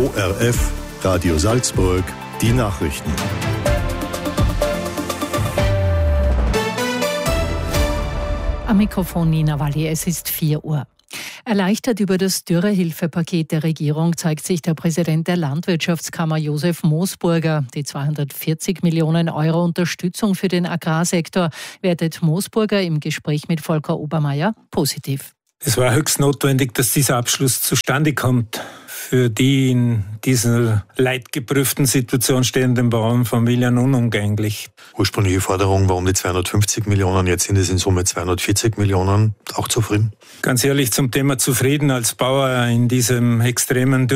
ORF, Radio Salzburg, die Nachrichten. Am Mikrofon Nina Walli, es ist 4 Uhr. Erleichtert über das Dürrehilfepaket der Regierung zeigt sich der Präsident der Landwirtschaftskammer Josef Moosburger. Die 240 Millionen Euro Unterstützung für den Agrarsektor wertet Moosburger im Gespräch mit Volker Obermeier positiv. Es war höchst notwendig, dass dieser Abschluss zustande kommt. Für die in dieser leidgeprüften Situation stehenden Bauernfamilien unumgänglich. Ursprüngliche Forderung war um die 250 Millionen, jetzt sind es in Summe 240 Millionen. Auch zufrieden? Ganz ehrlich, zum Thema zufrieden als Bauer in diesem extremen